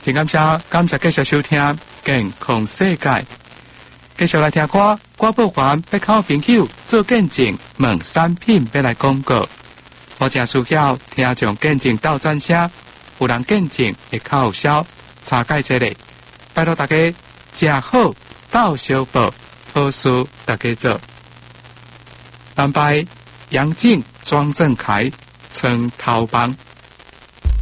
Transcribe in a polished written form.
真感谢继续收听健康世界，继续来听歌报完要靠朋友做见证，问产品要来广告。我正需要听众见证斗转声，有人见证会较有效，查解这个，拜托大家食好斗小报，好事大家做。安排杨静、庄正凯、陈头帮。